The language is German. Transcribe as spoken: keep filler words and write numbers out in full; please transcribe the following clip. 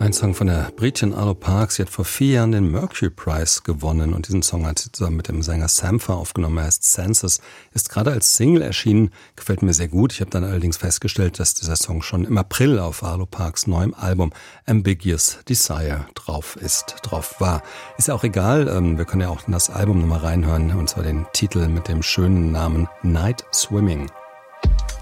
Ein Song von der Britin Arlo Parks. Sie hat vor vier Jahren den Mercury Prize gewonnen und diesen Song hat sie zusammen mit dem Sänger Sampha aufgenommen. Er heißt Senses, ist gerade als Single erschienen, gefällt mir sehr gut. Ich habe dann allerdings festgestellt, dass dieser Song schon im April auf Arlo Parks neuem Album Ambiguous Desire drauf ist, drauf war. Ist ja auch egal, wir können ja auch in das Album nochmal reinhören, und zwar den Titel mit dem schönen Namen Night Swimming.